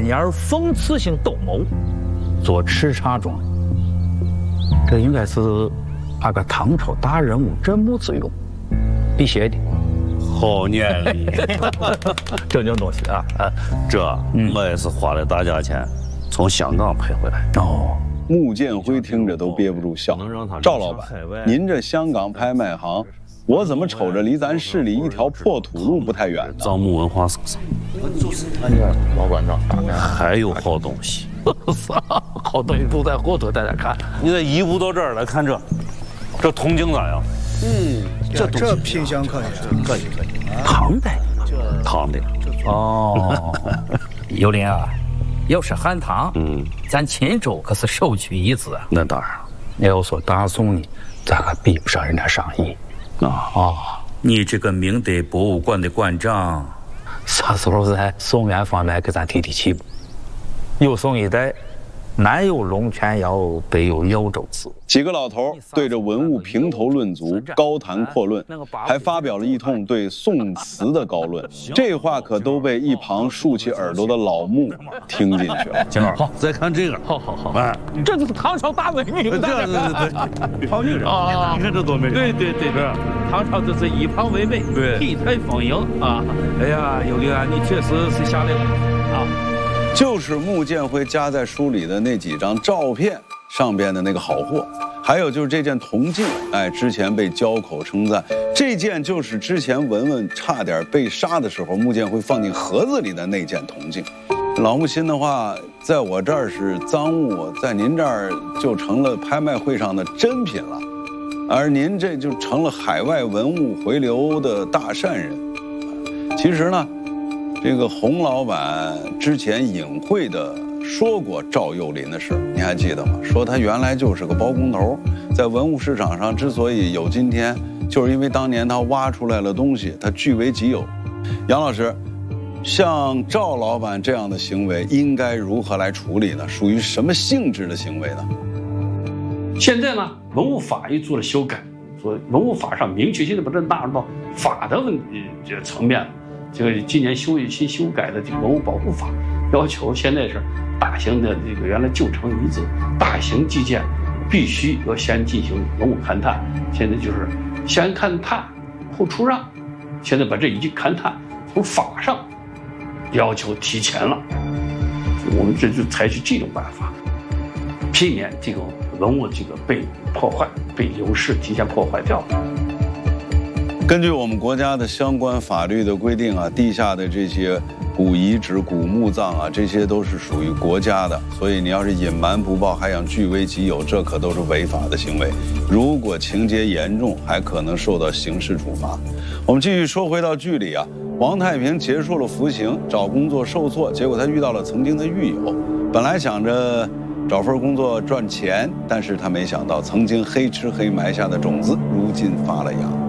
眼眼讽刺性斗谋，做叱咤状。这应该是那个唐朝大人物枕木之用笔写的。 好念力， 正经东西啊！ 这我也是花了大价钱从香港配回来。 哦， 穆建辉听着都憋不住笑。赵老板，您这香港拍卖行，我怎么瞅着离咱市里一条破土路不太远呢？ 藏木文化生产， 哎呀，老馆长， 还有好东西， 好东西都在后头，大家看。 你再移步到这儿来看这铜镜咋样？ 这品相可以，可以。 唐代， 唐的。 哦， 尤林啊，要是汉唐，咱秦州可是首屈一指啊。 那当然， 你要说大宋呢，咱可比不上人家上亿你这个明德博物馆的馆长， 啥时候在宋元方面给咱提提气不？有宋一代，南有龙泉窑，北有耀州寺。 几个老头对着文物评头论足，高谈阔论，还发表了一通对宋词的高论。这话可都被一旁竖起耳朵的老穆听进去了。 金老，好，再看这个， 好，哎，这就是唐朝大文明。 对，好女人啊！你看这多美！ 对，唐朝这是以旁为美， 对， 体态丰盈啊！哎呀，尤林啊，你确实是下来了啊！ 就是穆建辉夹在书里的那几张照片上边的那个好货，还有就是这件铜镜，之前被交口称赞，这件就是之前文文差点被杀的时候，穆建辉放进盒子里的那件铜镜。老穆心的话，在我这儿是赃物，在您这儿就成了拍卖会上的珍品了，而您这就成了海外文物回流的大善人。其实呢，这个洪老板之前隐晦的说过赵幼林的事，你还记得吗？说他原来就是个包工头，在文物市场上之所以有今天，就是因为当年他挖出来了东西，他据为己有。杨老师，像赵老板这样的行为应该如何来处理呢？属于什么性质的行为呢？ 现在呢，文物法也做了修改，说文物法上明确性的把这纳入到法的这个层面。这个今年新修改的这个文物保护法，要求现在是大型的这个原来旧城遗址、大型基建必须要先进行文物勘探，现在就是先勘探后出让，现在把这一级勘探从法上要求提前了，我们这就采取这种办法，避免这个文物这个被破坏、被流失提前破坏掉。 根据我们国家的相关法律的规定啊，地下的这些古遗址、古墓葬啊，这些都是属于国家的，所以你要是隐瞒不报，还想据为己有，这可都是违法的行为。如果情节严重，还可能受到刑事处罚。我们继续说回到剧里啊，王太平结束了服刑，找工作受挫，结果他遇到了曾经的狱友，本来想着找份工作赚钱，但是他没想到曾经黑吃黑埋下的种子，如今发了芽。